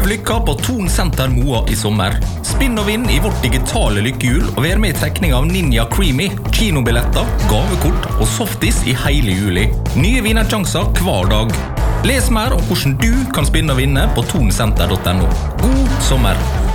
Opplev lykka på Thon Senter Moa i sommer. Spinn og vinn i vårt digitale lykkehjul, og vær med i trekning av Ninja Creamy, kinobilletter, gavekort og softis i hele juli. Nye vinnersjanser hver dag. Les mer om hvordan du kan spinne og vinne på thonsenter.no. God sommer!